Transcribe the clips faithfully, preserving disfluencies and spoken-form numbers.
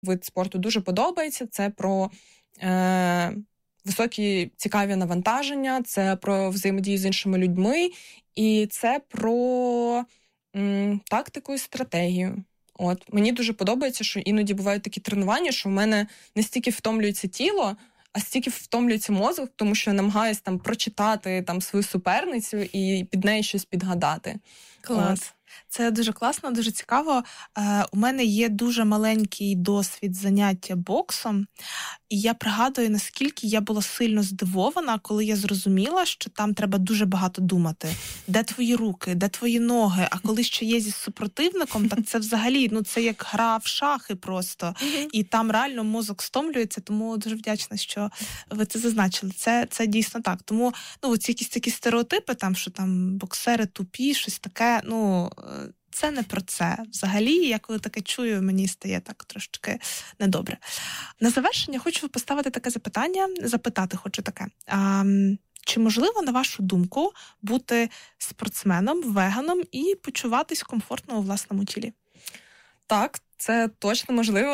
вид спорту дуже подобається. Це про е, високі цікаві навантаження, це про взаємодію з іншими людьми, і це про м, тактику і стратегію. От. Мені дуже подобається, що іноді бувають такі тренування, що в мене не стільки втомлюється тіло, а стільки втомлюється мозок, тому що я намагаюся там прочитати там свою суперницю і під неї щось підгадати. Клас. От. Це дуже класно, дуже цікаво. Е, у мене є дуже маленький досвід заняття боксом, і я пригадую, наскільки я була сильно здивована, коли я зрозуміла, що там треба дуже багато думати. Де твої руки, де твої ноги, а коли ще є зі супротивником, так це взагалі, ну це як гра в шахи просто. І там реально мозок стомлюється, тому дуже вдячна, що ви це зазначили. Це, це дійсно так. Тому, ну, ці якісь такі стереотипи, там, що там боксери тупі, щось таке, ну, це не про це. Взагалі, я коли таке чую, мені стає так трошки недобре. На завершення хочу поставити таке запитання, запитати хочу таке. А, чи можливо, на вашу думку, бути спортсменом, веганом і почуватись комфортно у власному тілі? Так, це точно можливо.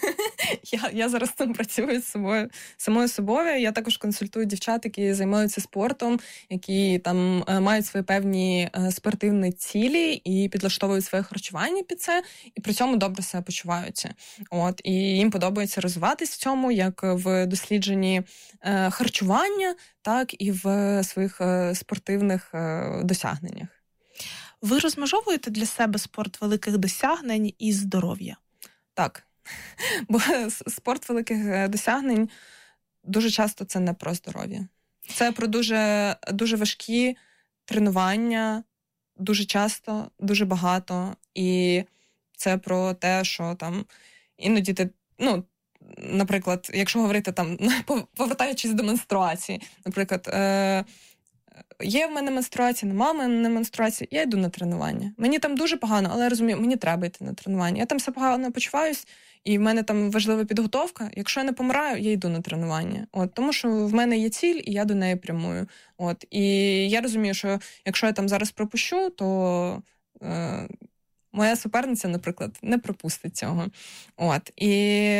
Я, я зараз там працюю з собою, самою собою. Я також консультую дівчат, які займаються спортом, які там мають свої певні спортивні цілі і підлаштовують своє харчування під це, і при цьому добре себе почуваються. От, і їм подобається розвиватись в цьому, як в дослідженні е, харчування, так і в своїх е, спортивних е, досягненнях. Ви розмежовуєте для себе спорт великих досягнень і здоров'я? Так. Бо спорт великих досягнень дуже часто це не про здоров'я. Це про дуже, дуже важкі тренування, дуже часто, дуже багато. І це про те, що там іноді ти, ну, наприклад, якщо говорити там, повертаючись до менструації, наприклад, е- є в мене менструація, нема в мене менструації, я йду на тренування. Мені там дуже погано, але я розумію, мені треба йти на тренування. Я там все погано почуваюсь, і в мене там важлива підготовка. Якщо я не помираю, я йду на тренування. От, тому що в мене є ціль, і я до неї прямую. От, і я розумію, що якщо я там зараз пропущу, то е, моя суперниця, наприклад, не пропустить цього. От, і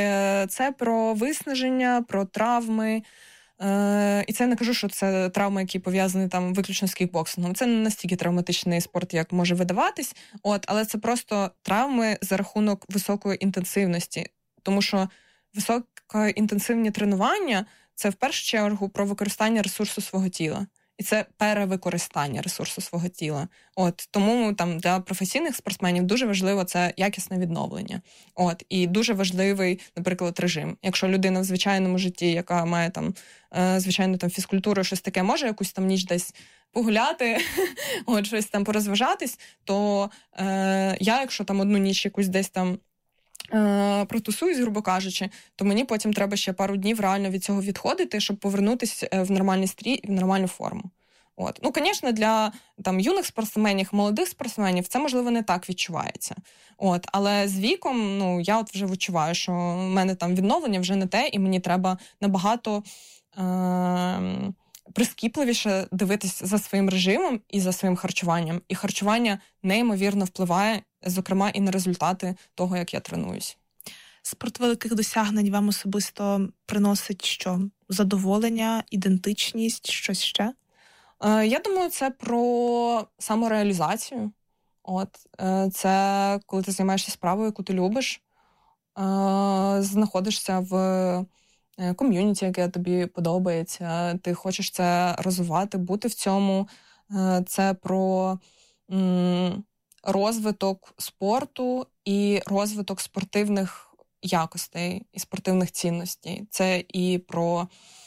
це про виснаження, про травми. Е, і це не кажу, що це травми, які пов'язані там виключно з кікбоксингом. Це не настільки травматичний спорт, як може видаватись, от, але це просто травми за рахунок високої інтенсивності. Тому що високоінтенсивні тренування – це в першу чергу про використання ресурсу свого тіла. І це перевикористання ресурсу свого тіла. От, тому там для професійних спортсменів дуже важливо це якісне відновлення. От, і дуже важливий, наприклад, режим. Якщо людина в звичайному житті, яка має там, е, звичайно, там фізкультуру, щось таке, може якусь там ніч десь погуляти, от, щось там порозважатись, то е, я, якщо там одну ніч якусь десь там е, протусуюсь, грубо кажучи, то мені потім треба ще пару днів реально від цього відходити, щоб повернутися в нормальний стрій, в нормальну форму. От. Ну, звісно, для там, юних спортсменів, молодих спортсменів це, можливо, не так відчувається. От. Але з віком, ну, я от вже відчуваю, що в мене там відновлення вже не те, і мені треба набагато е- прискіпливіше дивитися за своїм режимом і за своїм харчуванням. І харчування неймовірно впливає, зокрема, і на результати того, як я тренуюсь. Спорт великих досягнень вам особисто приносить що? Задоволення, ідентичність, щось ще? Я думаю, це про самореалізацію. От, це коли ти займаєшся справою, яку ти любиш, знаходишся в ком'юніті, яке тобі подобається, ти хочеш це розвивати, бути в цьому. Це про розвиток спорту і розвиток спортивних якостей і спортивних цінностей. Це і про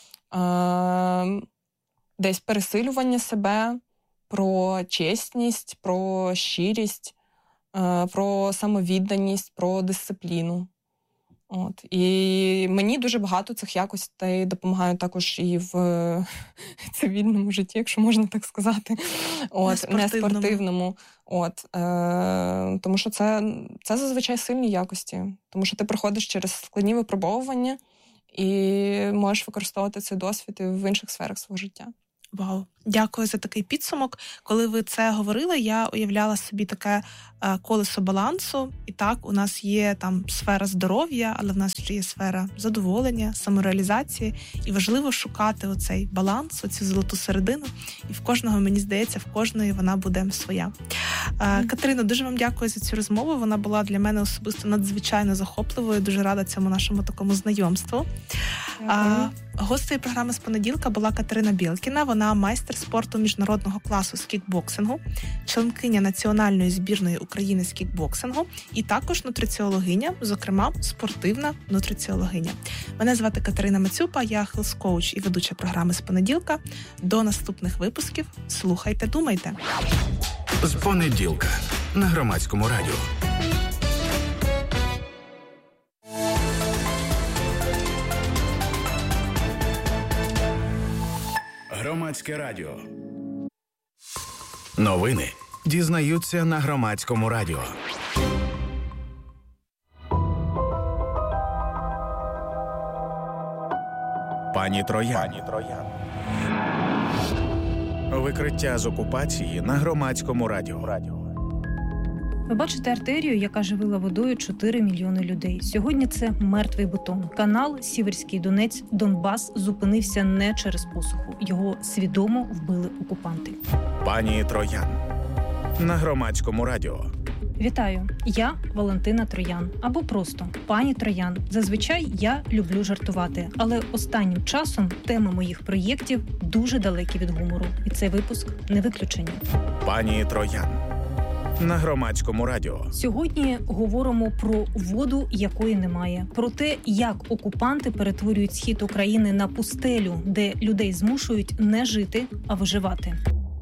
десь пересилювання себе, про чесність, про щирість, про самовідданість, про дисципліну. От. І мені дуже багато цих якостей допомагають також і в цивільному житті, якщо можна так сказати. От, не спортивному. От, е, тому що це, це зазвичай сильні якості. Тому що ти проходиш через складні випробовування і можеш використовувати цей досвід і в інших сферах свого життя. Вау, дякую за такий підсумок. Коли ви це говорили, я уявляла собі таке е, колесо балансу. І так, у нас є там сфера здоров'я, але в нас ще є сфера задоволення, самореалізації. І важливо шукати оцей баланс, оцю золоту середину. І в кожного, мені здається, в кожної вона буде своя. Е, Катерино, дуже вам дякую за цю розмову. Вона була для мене особисто надзвичайно захопливою. Дуже рада цьому нашому такому знайомству. Е, Гостею програми з понеділка була Катерина Білкіна. Вона майстер спорту міжнародного класу з кікбоксингу, членкиня національної збірної України з кікбоксингу і також нутриціологиня, зокрема спортивна нутриціологиня. Мене звати Катерина Мацюпа, я хелс-коуч і ведуча програми з понеділка. До наступних випусків. Слухайте, думайте. З понеділка на Громадському радіо. Громадське радіо. Новини дізнаються на Громадському радіо. Пані Троян. Пані Троян. Викриття з окупації на Громадському радіо. Ви бачите артерію, яка живила водою чотири мільйони людей. Сьогодні це мертвий бетон. Канал Сіверський Донець, Донбас зупинився не через посуху. Його свідомо вбили окупанти. Пані Троян. На Громадському радіо. Вітаю, я Валентина Троян. Або просто пані Троян. Зазвичай я люблю жартувати, але останнім часом теми моїх проєктів дуже далекі від гумору. І цей випуск не виключення. Пані Троян. На Громадському радіо. Сьогодні говоримо про воду, якої немає. Про те, як окупанти перетворюють схід України на пустелю, де людей змушують не жити, а виживати.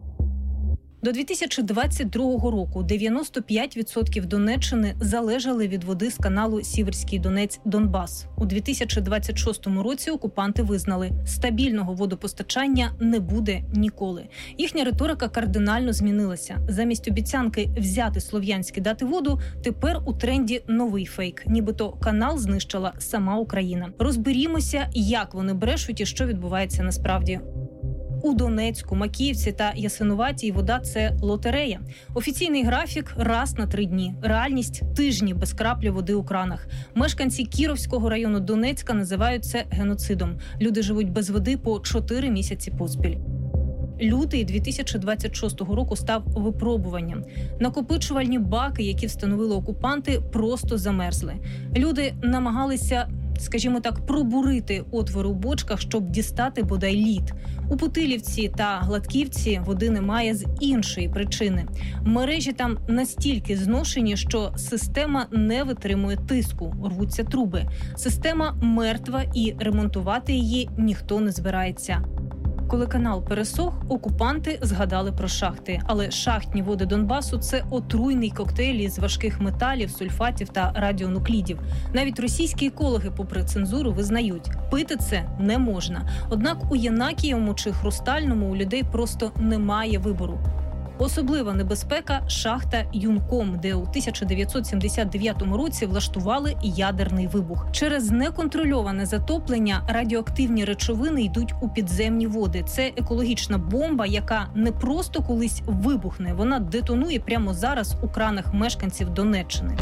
До дві тисячі двадцять другого року дев'яносто п'ять відсотків Донеччини залежали від води з каналу Сіверський Донець Донбас. У дві тисячі двадцять шостому році окупанти визнали, стабільного водопостачання не буде ніколи. Їхня риторика кардинально змінилася. Замість обіцянки взяти Слов'янськ і дати воду, тепер у тренді новий фейк. Нібито канал знищила сама Україна. Розберімося, як вони брешуть і що відбувається насправді. У Донецьку, Макіївці та Ясинуватій вода – це лотерея. Офіційний графік – раз на три дні. Реальність – тижні без краплі води у кранах. Мешканці Кіровського району Донецька називають це геноцидом. Люди живуть без води по чотири місяці поспіль. Лютий дві тисячі двадцять шостого року став випробуванням. Накопичувальні баки, які встановили окупанти, просто замерзли. Люди намагалися, скажімо так, пробурити отвори у бочках, щоб дістати бодай лід. У Путилівці та Гладківці води немає з іншої причини. Мережі там настільки зношені, що система не витримує тиску, рвуться труби. Система мертва і ремонтувати її ніхто не збирається. Коли канал пересох, окупанти згадали про шахти. Але шахтні води Донбасу – це отруйний коктейль із важких металів, сульфатів та радіонуклідів. Навіть російські екологи, попри цензуру, визнають – пити це не можна. Однак у Єнакієвому чи Хрустальному у людей просто немає вибору. Особлива небезпека – шахта Юнком, де у тисяча дев'ятсот сімдесят дев'ятому році влаштували ядерний вибух. Через неконтрольоване затоплення радіоактивні речовини йдуть у підземні води. Це екологічна бомба, яка не просто колись вибухне, вона детонує прямо зараз у кранах мешканців Донеччини.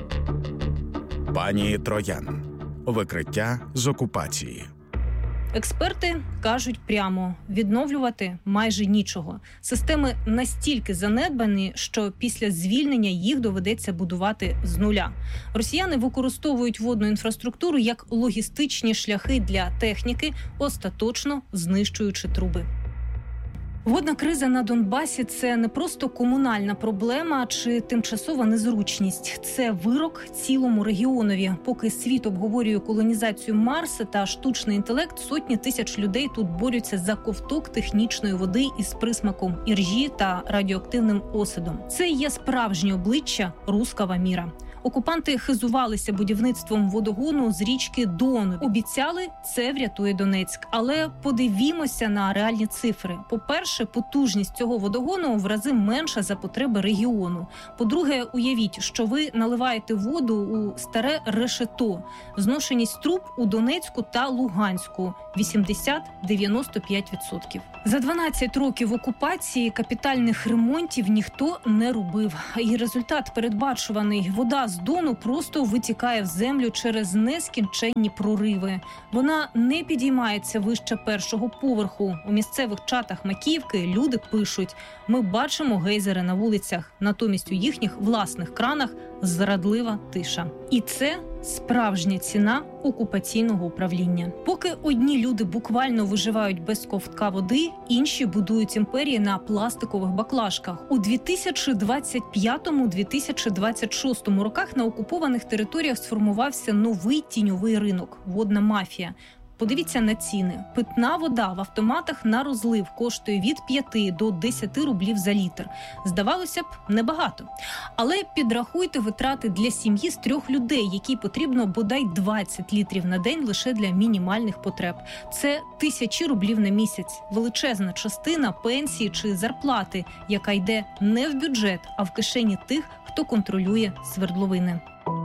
Пані Троян. Викриття з окупації. Експерти кажуть прямо – відновлювати майже нічого. Системи настільки занедбані, що після звільнення їх доведеться будувати з нуля. Росіяни використовують водну інфраструктуру як логістичні шляхи для техніки, остаточно знищуючи труби. Водна криза на Донбасі – це не просто комунальна проблема чи тимчасова незручність. Це вирок цілому регіонові. Поки світ обговорює колонізацію Марса та штучний інтелект, сотні тисяч людей тут борються за ковток технічної води із присмаком іржі та радіоактивним осадом. Це є справжнє обличчя руского міра. Окупанти хизувалися будівництвом водогону з річки Дон. Обіцяли, це врятує Донецьк. Але подивімося на реальні цифри. По-перше, потужність цього водогону в рази менша за потреби регіону. По-друге, уявіть, що ви наливаєте воду у старе решето. Зношеність труб у Донецьку та Луганську – вісімдесят-дев'яносто п'ять відсотків. За дванадцять років окупації капітальних ремонтів ніхто не робив. І результат передбачуваний. Вода з Дону просто витікає в землю через нескінченні прориви. Вона не підіймається вище першого поверху. У місцевих чатах Макіївки люди пишуть: ми бачимо гейзери на вулицях, натомість у їхніх власних кранах зрадлива тиша. І це справжня ціна окупаційного управління. Поки одні люди буквально виживають без ковтка води, інші будують імперії на пластикових баклажках. У дві тисячі двадцять п'ятому - дві тисячі двадцять шостому роках на окупованих територіях сформувався новий тіньовий ринок – водна мафія. Подивіться на ціни. Питна вода в автоматах на розлив коштує від п'яти до десяти рублів за літр. Здавалося б, небагато. Але підрахуйте витрати для сім'ї з трьох людей, якій потрібно бодай двадцять літрів на день лише для мінімальних потреб. Це тисячі рублів на місяць. Величезна частина пенсії чи зарплати, яка йде не в бюджет, а в кишені тих, хто контролює свердловини.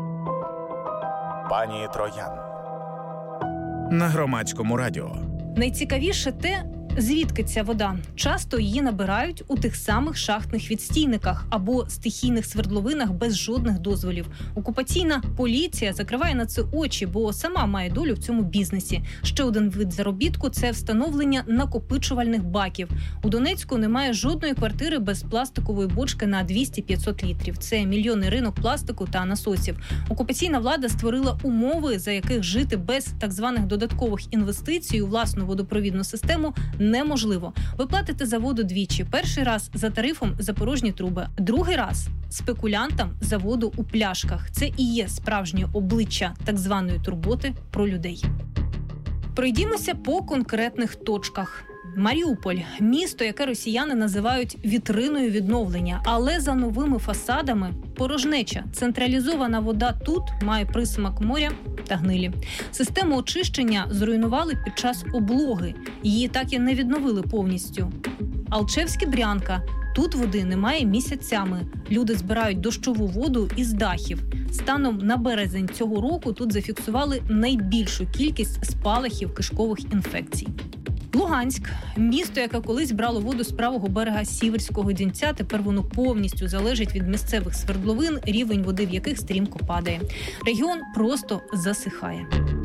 Пані Троян. На Громадському радіо. Найцікавіше те, звідки ця вода. Часто її набирають у тих самих шахтних відстійниках або стихійних свердловинах без жодних дозволів. Окупаційна поліція закриває на це очі, бо сама має долю в цьому бізнесі. Ще один вид заробітку – це встановлення накопичувальних баків. У Донецьку немає жодної квартири без пластикової бочки на двісті-п'ятсот літрів. Це мільйонний ринок пластику та насосів. Окупаційна влада створила умови, за яких жити без так званих додаткових інвестицій у власну водопровідну систему неможливо. Ви платите за воду двічі. Перший раз за тарифом за порожні труби, другий раз спекулянтам за воду у пляшках. Це і є справжнє обличчя так званої турботи про людей. Пройдімося по конкретних точках. Маріуполь – місто, яке росіяни називають вітриною відновлення, але за новими фасадами – порожнеча. Централізована вода тут має присмак моря та гнилі. Систему очищення зруйнували під час облоги. Її так і не відновили повністю. Алчевське-Брянка. Тут води немає місяцями. Люди збирають дощову воду із дахів. Станом на березень цього року тут зафіксували найбільшу кількість спалахів кишкових інфекцій. Луганськ – місто, яке колись брало воду з правого берега Сіверського Донця, тепер воно повністю залежить від місцевих свердловин, рівень води в яких стрімко падає. Регіон просто засихає.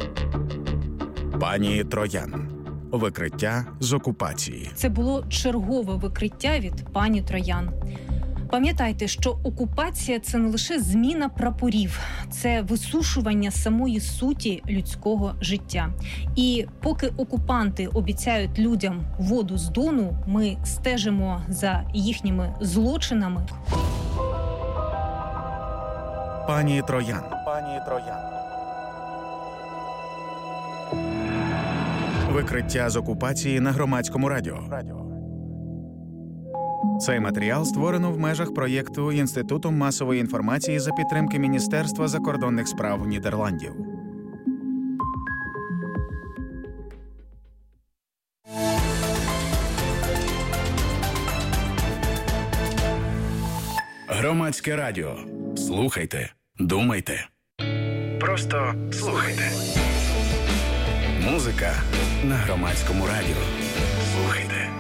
Пані Троян. Викриття з окупації. Це було чергове викриття від пані Троян. Пам'ятайте, що окупація – це не лише зміна прапорів, це висушування самої суті людського життя. І поки окупанти обіцяють людям воду з Дону, ми стежимо за їхніми злочинами. Пані Троян. Пані Троян. Викриття з окупації на Громадському радіо. Цей матеріал створено в межах проєкту Інституту масової інформації за підтримки Міністерства закордонних справ Нідерландів. Громадське радіо. Слухайте, думайте. Просто слухайте. Музика на Громадському радіо. Слухайте.